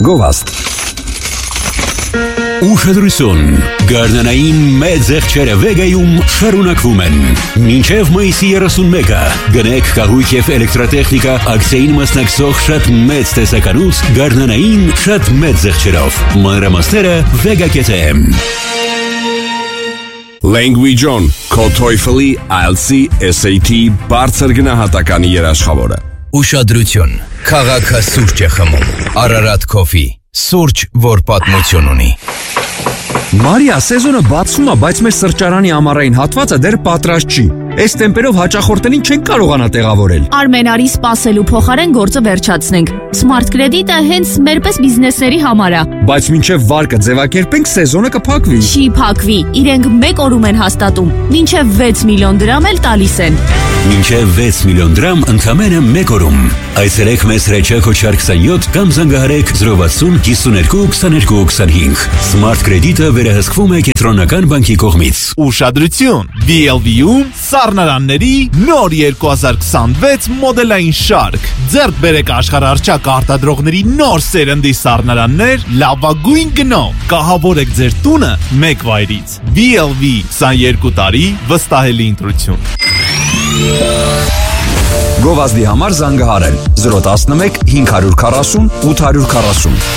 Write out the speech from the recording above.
Գովաստ Ուշադրություն, գարնանային մեծ եղջերը Վեգայում շարունակվում են։ Մինչև մայիսի 31-ը գնեք կահույք և էլեկտրատեխնիկա ակցիային մասնակցող շատ մեծ տեսականուց գարնանային շատ մեծ եղջերով։ Մանրամասները Vega.am Language On, քո TOEFL-ի, IELTS-ի, SAT բարձր գնահատականի երաշխավորը։ Ուշադրություն, քաղաքը սուրճ է խմում, Ararat Coffee, սուրճ, որ պատմություն ունի։ Մարիա, սեզոնը բացվում է, բայց մեր սրճարանի ամառային հատվածը դեռ պատրաստ չի։ Այս տեմպերով հաճախորդներին չենք կարողանա տեղավորել։ Արմենարի սպասելու փոխարեն գործը վերջացնենք։ Smart Credit-ը հենց մերպես բիզնեսների համար է։ Բայց մինչև վարկը ձևակերպենք, սեզոնը կփակվի։ Չի փակվի, իրենք 1 օրում են հաստատում, մինչև 6 միլիոն դրամ էլ տալիս են։ Մինչև 6 միլիոն դրամ ընդամենը 1 օրում։ Այցելեք մեզ հրեչակ հոչար 27 կամ զանգահարեք 060 52 22 25։ Smart Credit-ը վերահսկվում է կենտրոնական բանկի կողմից։ Ուշադրություն, BLV-ում սառնարանների նոր 2026 մոդելային շարք։ Ձեռք բերեք աշխարհառչակ արտադրողների նոր սերնդի սառնարաններ լավագույն գնով։ Կահավորեք ձեր տունը մեկ վայրից։ BLV 22 տարի վստահելի ընտրություն։ Գովազդի համար զանգահարել 011 540 840